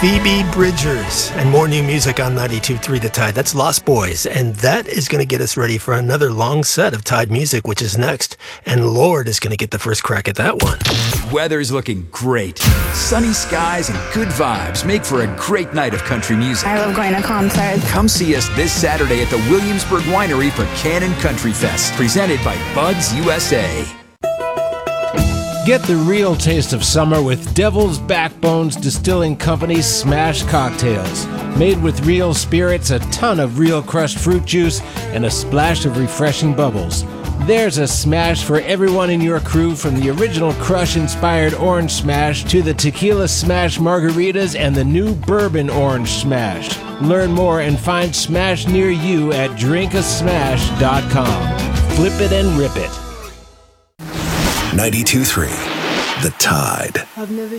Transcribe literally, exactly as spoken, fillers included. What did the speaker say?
Phoebe Bridgers, and more new music on ninety-two point three The Tide. That's Lost Boys, and that is going to get us ready for another long set of Tide music, which is next. And Lord is going to get the first crack at that one. Weather's looking great. Sunny skies and good vibes make for a great night of country music. I love going to concerts. Come see us this Saturday at the Williamsburg Winery for Cannon Country Fest, presented by Buds U S A. Get the real taste of summer with Devil's Backbones Distilling Company's Smash Cocktails. Made with real spirits, a ton of real crushed fruit juice, and a splash of refreshing bubbles. There's a smash for everyone in your crew, from the original Crush-inspired Orange Smash to the Tequila Smash Margaritas and the new Bourbon Orange Smash. Learn more and find Smash near you at drink a smash dot com. Flip it and rip it. ninety-two point three The Tide. I've never